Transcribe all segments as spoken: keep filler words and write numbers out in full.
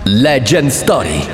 Legend Story.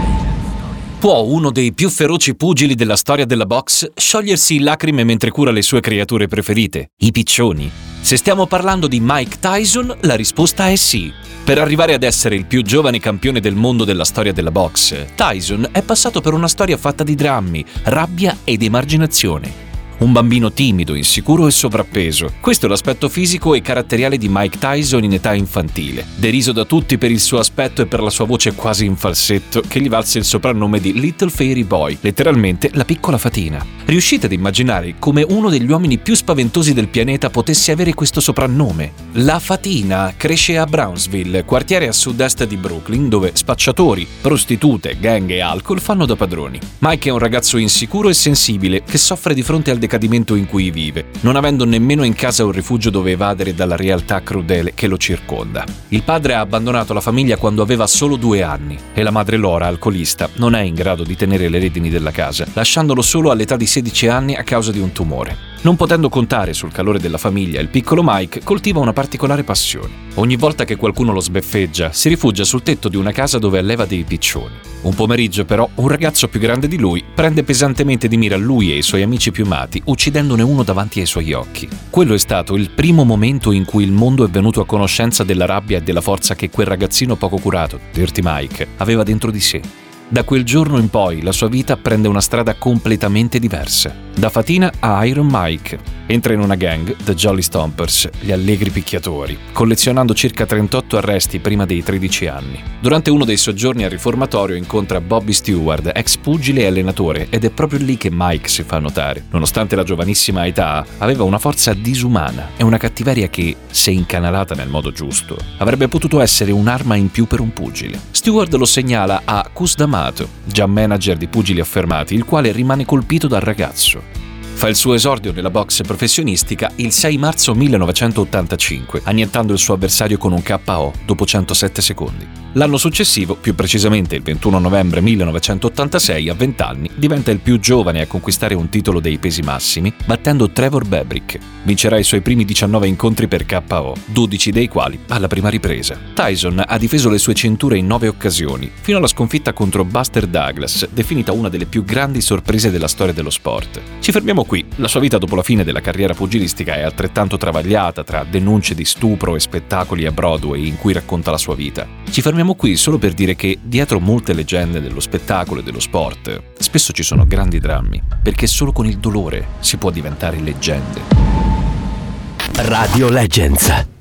Può uno dei più feroci pugili della storia della box sciogliersi in lacrime mentre cura le sue creature preferite, i piccioni? Se stiamo parlando di Mike Tyson, la risposta è sì. Per arrivare ad essere il più giovane campione del mondo della storia della box, Tyson è passato per una storia fatta di drammi, rabbia ed emarginazione. Un bambino timido, insicuro e sovrappeso. Questo è l'aspetto fisico e caratteriale di Mike Tyson in età infantile. Deriso da tutti per il suo aspetto e per la sua voce quasi in falsetto, che gli valse il soprannome di Little Fairy Boy, letteralmente la piccola fatina. Riuscite ad immaginare come uno degli uomini più spaventosi del pianeta potesse avere questo soprannome? La fatina cresce a Brownsville, quartiere a sud-est di Brooklyn, dove spacciatori, prostitute, gang e alcol fanno da padroni. Mike è un ragazzo insicuro e sensibile che soffre di fronte al decadimento in cui vive, non avendo nemmeno in casa un rifugio dove evadere dalla realtà crudele che lo circonda. Il padre ha abbandonato la famiglia quando aveva solo due anni e la madre Laura, alcolista, non è in grado di tenere le redini della casa, lasciandolo solo all'età di sedici anni a causa di un tumore. Non potendo contare sul calore della famiglia, il piccolo Mike coltiva una particolare passione. Ogni volta che qualcuno lo sbeffeggia, si rifugia sul tetto di una casa dove alleva dei piccioni. Un pomeriggio, però, un ragazzo più grande di lui prende pesantemente di mira lui e i suoi amici piumati, uccidendone uno davanti ai suoi occhi. Quello è stato il primo momento in cui il mondo è venuto a conoscenza della rabbia e della forza che quel ragazzino poco curato, Dirty Mike, aveva dentro di sé. Da quel giorno in poi la sua vita prende una strada completamente diversa. Da fatina a Iron Mike. Entra in una gang, The Jolly Stompers, gli allegri picchiatori, collezionando circa trentotto arresti prima dei tredici anni. Durante uno dei soggiorni al riformatorio incontra Bobby Stewart, ex pugile e allenatore, ed è proprio lì che Mike si fa notare. Nonostante la giovanissima età, aveva una forza disumana e una cattiveria che, se incanalata nel modo giusto, avrebbe potuto essere un'arma in più per un pugile. Stewart lo segnala a Cus D'Amato, già manager di pugili affermati, il quale rimane colpito dal ragazzo. Fa il suo esordio nella box professionistica il sei marzo millenovecentottantacinque, annientando il suo avversario con un K O dopo centosette secondi. L'anno successivo, più precisamente il ventuno novembre millenovecentottantasei, a venti anni, diventa il più giovane a conquistare un titolo dei pesi massimi, battendo Trevor Bebrick. Vincerà i suoi primi diciannove incontri per K O, dodici dei quali alla prima ripresa. Tyson ha difeso le sue cinture in nove occasioni, fino alla sconfitta contro Buster Douglas, definita una delle più grandi sorprese della storia dello sport. Ci fermiamo qui. La sua vita dopo la fine della carriera pugilistica è altrettanto travagliata tra denunce di stupro e spettacoli a Broadway in cui racconta la sua vita. Ci fermiamo qui solo per dire che dietro molte leggende dello spettacolo e dello sport spesso ci sono grandi drammi, perché solo con il dolore si può diventare leggende. Radio Legends.